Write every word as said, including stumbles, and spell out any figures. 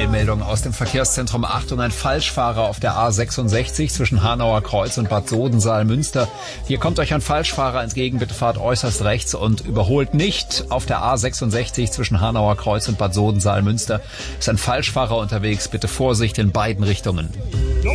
Eilmeldung aus dem Verkehrszentrum. Achtung, ein Falschfahrer auf der A sechsundsechzig zwischen Hanauer Kreuz und Bad Sodensaal-Münster. Hier kommt euch ein Falschfahrer entgegen. Bitte fahrt äußerst rechts und überholt nicht. Auf der A sechsundsechzig zwischen Hanauer Kreuz und Bad Sodensaal-Münster ist ein Falschfahrer unterwegs. Bitte Vorsicht in beiden Richtungen.